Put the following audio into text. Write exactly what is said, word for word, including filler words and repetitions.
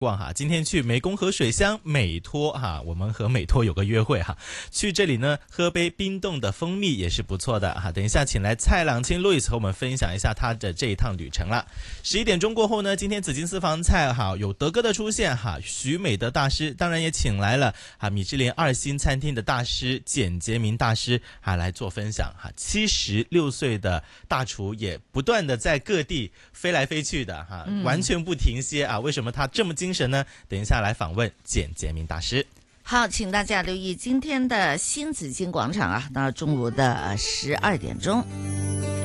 逛哈，今天去湄公河水乡美托哈，我们和美托有个约会哈，去这里呢喝杯冰冻的蜂蜜也是不错的哈。等一下请来蔡朗清 Louis 和我们分享一下他的这一趟旅程了。十一点钟过后呢，今天紫金私房菜哈有德哥的出现哈，徐美德大师当然也请来了哈米芝莲二星餐厅的大师简杰明大师哈来做分享哈。七十六岁的大厨也不断的在各地飞来飞去的哈，嗯、完全不停歇啊！为什么他这么精神呢？等一下来访问简杰明大师。 好，请大家留意今天的新紫金广场啊，到中午的十二点钟。